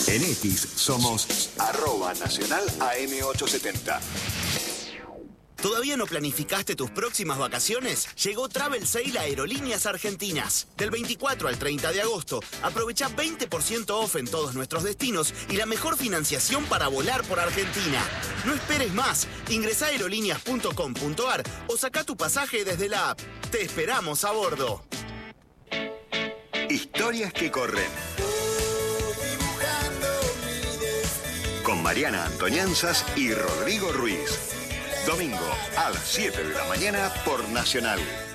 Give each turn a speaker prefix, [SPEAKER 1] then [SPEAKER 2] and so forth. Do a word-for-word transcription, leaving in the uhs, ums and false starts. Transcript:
[SPEAKER 1] En X somos arroba nacional A M ochocientos setenta.
[SPEAKER 2] ¿Todavía no planificaste tus próximas vacaciones? Llegó Travel Sale a Aerolíneas Argentinas. Del veinticuatro al treinta de agosto, aprovecha veinte por ciento off en todos nuestros destinos y la mejor financiación para volar por Argentina. No esperes más. Ingresá a aerolíneas punto com punto ar o saca tu pasaje desde la app. Te esperamos a bordo.
[SPEAKER 1] Historias que corren. Con Mariana Antoñanzas y Rodrigo Ruiz. Domingo a las siete de la mañana por Nacional.